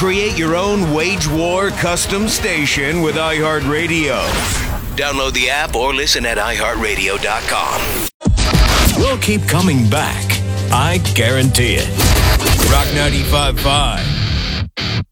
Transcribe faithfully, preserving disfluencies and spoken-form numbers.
Create your own Wage War custom station with iHeartRadio. Download the app or listen at i heart radio dot com. We'll keep coming back. I guarantee it. Rock ninety-five point five.